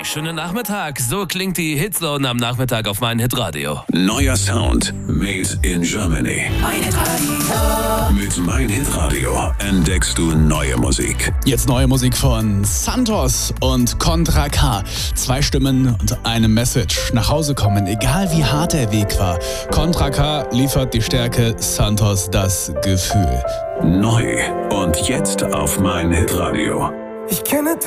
schönen Nachmittag. So klingt die Hitzone am Nachmittag auf mein Hitradio. Neuer Sound, made in Germany. Mein Hitradio. Mit Mein Hitradio entdeckst du neue Musik. Jetzt neue Musik von Santos und Contra K. 2 Stimmen und eine Message. Nach Hause kommen, egal wie hart der Weg war. Contra K liefert die Stärke, Santos das Gefühl. Neu und jetzt auf Mein Hitradio. Ich kenne